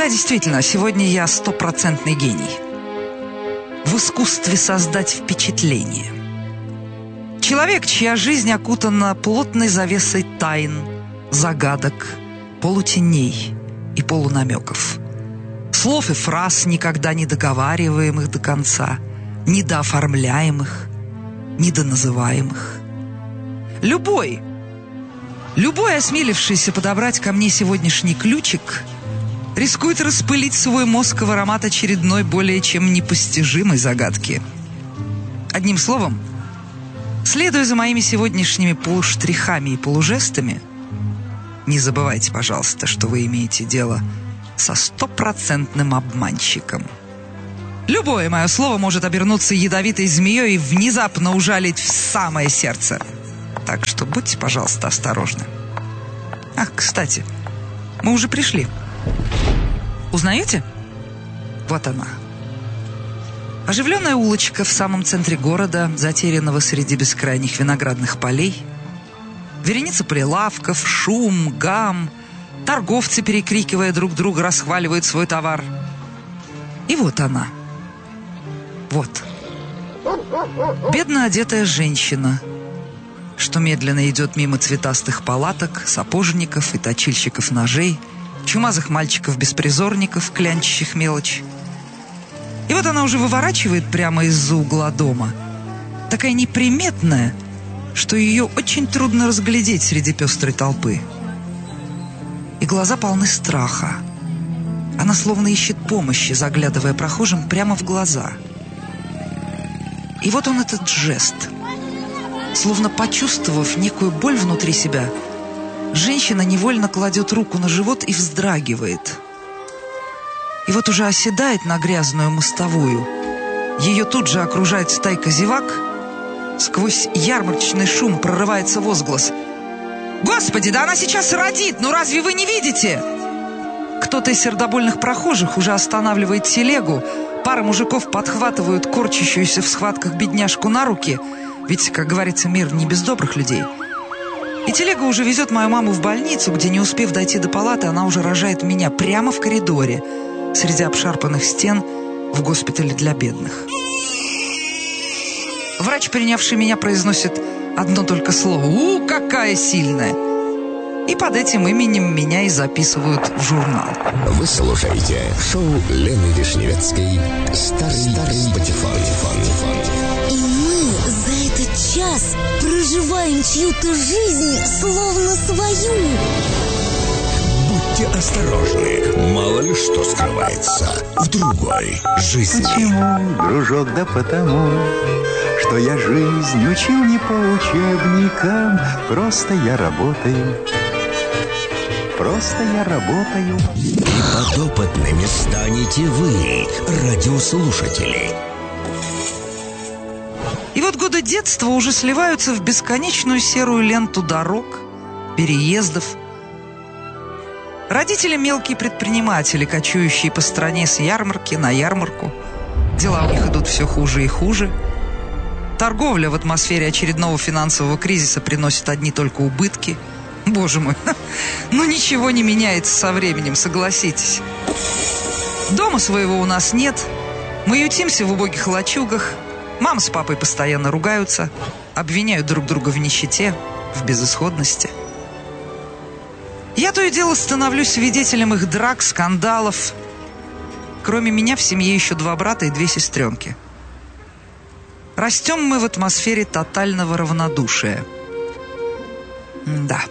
Да, действительно, сегодня я стопроцентный гений. В искусстве создать впечатление. Человек, чья жизнь окутана плотной завесой тайн, загадок, полутеней и полунамеков. Слов и фраз, никогда не договариваемых до конца, недооформляемых, недоназываемых. Любой, осмелившийся подобрать ко мне сегодняшний ключик, рискует распылить свой мозг в аромат очередной более чем непостижимой загадки. Одним словом, следуя за моими сегодняшними полуштрихами и полужестами, не забывайте, пожалуйста, что вы имеете дело со стопроцентным обманщиком. Любое мое слово может обернуться ядовитой змеей и внезапно ужалить в самое сердце. Так что будьте, пожалуйста, осторожны. Ах, кстати, мы уже пришли. Узнаете? Вот она. Оживленная улочка в самом центре города, затерянного среди бескрайних виноградных полей. Вереница прилавков, шум, гам. Торговцы, перекрикивая друг друга, расхваливают свой товар. И вот она. Вот. Бедно одетая женщина, что медленно идет мимо цветастых палаток, сапожников и точильщиков ножей, чумазых мальчиков-беспризорников, клянчащих мелочь. И вот она уже выворачивает прямо из-за угла дома. Такая неприметная, что ее очень трудно разглядеть среди пестрой толпы. И глаза полны страха. Она словно ищет помощи, заглядывая прохожим прямо в глаза. И вот он, этот жест. Словно почувствовав некую боль внутри себя, женщина невольно кладет руку на живот и вздрагивает. И вот уже оседает на грязную мостовую. Ее тут же окружает стайка зевак. Сквозь ярмарочный шум прорывается возглас: «Господи, да она сейчас родит! Ну разве вы не видите?» Кто-то из сердобольных прохожих уже останавливает телегу. Пара мужиков подхватывают корчащуюся в схватках бедняжку на руки. Ведь, как говорится, мир не без добрых людей. И телега уже везет мою маму в больницу, где, не успев дойти до палаты, она уже рожает меня прямо в коридоре, среди обшарпанных стен, в госпитале для бедных. Врач, принявший меня, произносит одно только слово: какая сильная!» И под этим именем меня и записывают в журнал. Вы слушаете шоу Лены Вишневецкой «Старый патефон». И мы за этот час проживаем чью-то жизнь, словно свою. Будьте осторожны, мало ли что скрывается в другой жизни. Почему, дружок, да потому, что я жизнь учил не по учебникам. Просто я работаю. И подопытными станете вы, радиослушатели. И вот годы детства уже сливаются в бесконечную серую ленту дорог, переездов. Родители — мелкие предприниматели, кочующие по стране с ярмарки на ярмарку. Дела у них идут все хуже и хуже. Торговля в атмосфере очередного финансового кризиса приносит одни только убытки. Боже мой, ну ничего не меняется со временем, согласитесь. Дома своего у нас нет. Мы ютимся в убогих лачугах. Мама с папой постоянно ругаются, обвиняют друг друга в нищете, в безысходности. Я то и дело становлюсь свидетелем их драк, скандалов. Кроме меня в семье еще 2 брата и 2 сестренки. Растем мы в атмосфере тотального равнодушия. Да.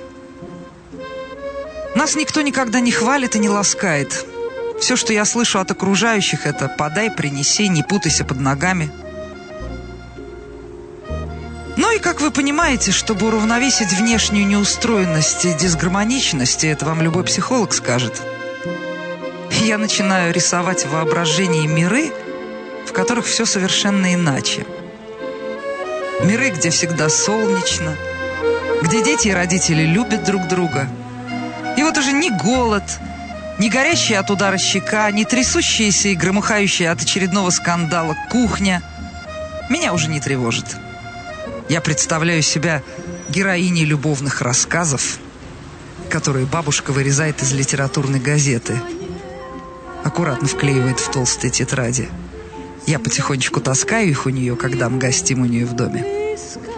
Нас никто никогда не хвалит и не ласкает. Все, что я слышу от окружающих, это «подай, принеси, не путайся под ногами». Ну и, как вы понимаете, чтобы уравновесить внешнюю неустроенность и дисгармоничность, это вам любой психолог скажет, я начинаю рисовать в воображении миры, в которых все совершенно иначе. Миры, где всегда солнечно, где дети и родители любят друг друга. И вот уже ни голод, ни горящая от удара щека, ни трясущаяся и громыхающая от очередного скандала кухня меня уже не тревожит. Я представляю себя героиней любовных рассказов, которые бабушка вырезает из литературной газеты. аккуратно вклеивает в толстые тетради. Я потихонечку таскаю их у нее, когда мы гостим у нее в доме.